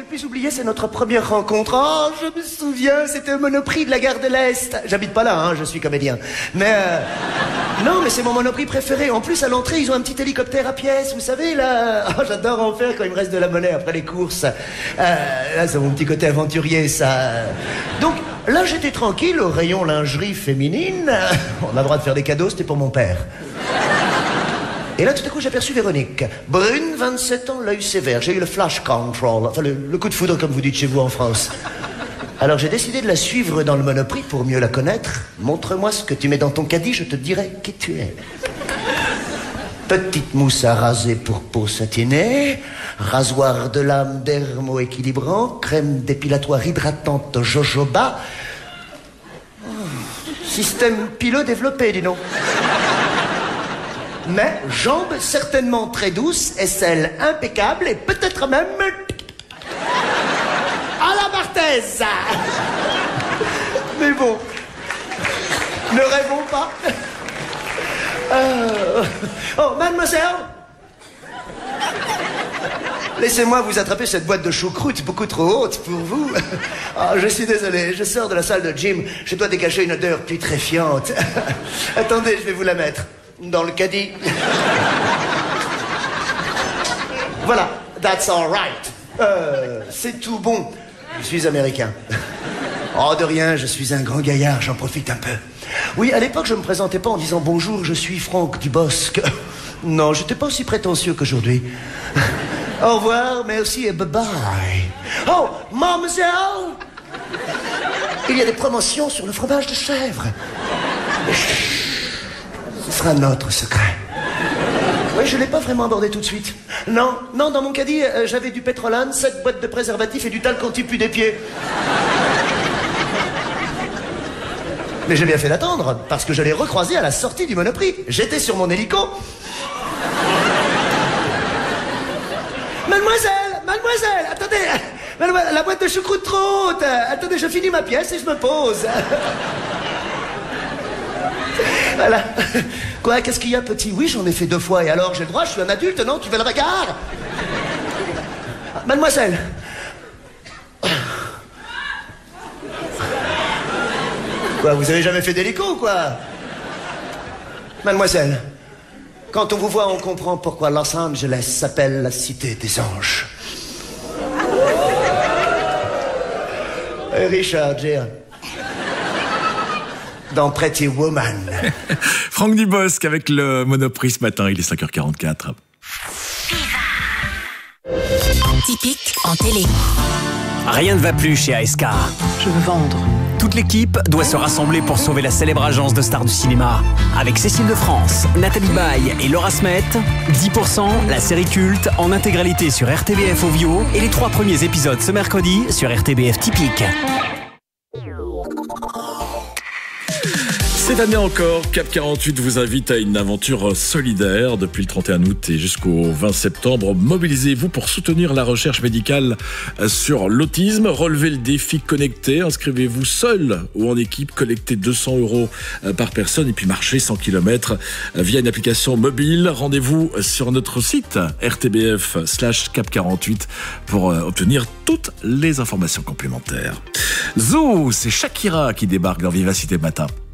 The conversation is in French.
vais le plus oublier, c'est notre première rencontre. Oh, je me souviens, c'était au Monoprix de la gare de l'Est. J'habite pas là, hein, je suis comédien. Mais non, mais c'est mon Monoprix préféré. En plus, à l'entrée, ils ont un petit hélicoptère à pièces, vous savez, là. Oh, j'adore en faire quand il me reste de la monnaie après les courses. Là, c'est mon petit côté aventurier, ça. Donc, là, j'étais tranquille au rayon lingerie féminine. On a le droit de faire des cadeaux, c'était pour mon père. Et là, tout à coup, j'ai aperçu Véronique. Brune, 27 ans, l'œil sévère. J'ai eu le flash control, enfin le coup de foudre, comme vous dites chez vous en France. Alors, j'ai décidé de la suivre dans le Monoprix pour mieux la connaître. Montre-moi ce que tu mets dans ton caddie, je te dirai qui tu es. Petite mousse à raser pour peau satinée, rasoir de lame dermo-équilibrant, crème dépilatoire hydratante jojoba. Système pileux développé, dis donc. Mais jambes certainement très douces, aisselle impeccable et peut-être même à la Barthez. Mais bon, ne rêvons pas. Oh, mademoiselle, laissez-moi vous attraper cette boîte de choucroute beaucoup trop haute pour vous. Oh, je suis désolé, je sors de la salle de gym, je dois dégager une odeur putréfiante. Attendez, je vais vous la mettre. Dans le caddie. Voilà, that's all right. C'est tout bon. Je suis américain. Oh, de rien, je suis un grand gaillard, j'en profite un peu. Oui, à l'époque, je me présentais pas en disant bonjour, je suis Franck Dubosc. Non, j'étais pas aussi prétentieux qu'aujourd'hui. Au revoir, merci et bye-bye. Oh, mademoiselle, il y a des promotions sur le fromage de chèvre. Ce sera notre secret. Oui, je l'ai pas vraiment abordé tout de suite. Non, dans mon caddie, j'avais du pétrolane, 7 boîtes de préservatifs et du talc anti-pu des pieds. Mais j'ai bien fait d'attendre, parce que je l'ai recroisé à la sortie du Monoprix. J'étais sur mon hélico. Mademoiselle, attendez, la boîte de choucroute trop haute. Attendez, je finis ma pièce et je me pose. Voilà. Quoi, qu'est-ce qu'il y a, petit? Oui, j'en ai fait 2 fois, et alors, j'ai le droit, je suis un adulte, non? Tu veux le regard? Mademoiselle. Quoi, vous avez jamais fait d'hélico, quoi? Mademoiselle, quand on vous voit, on comprend pourquoi Los Angeles s'appelle la cité des anges. Richard Gere. Dans Pretty Woman. Franck Dubosc avec le Monoprix ce matin, il est 5h44. Typique en télé. Rien ne va plus chez ASK. Je veux vendre. Toute l'équipe doit se rassembler pour sauver la célèbre agence de stars du cinéma. Avec Cécile de France, Nathalie Baye et Laura Smet, 10%, la série culte, en intégralité sur RTBF Ovio et les 3 premiers épisodes ce mercredi sur RTBF Typique. Cette année encore, Cap 48 vous invite à une aventure solidaire. Depuis le 31 août et jusqu'au 20 septembre, mobilisez-vous pour soutenir la recherche médicale sur l'autisme. Relevez le défi connecté. Inscrivez-vous seul ou en équipe. Collectez 200 € par personne et puis marchez 100 km via une application mobile. Rendez-vous sur notre site rtbf/cap48 pour obtenir toutes les informations complémentaires. Zou, c'est Shakira qui débarque dans Vivacité Matin.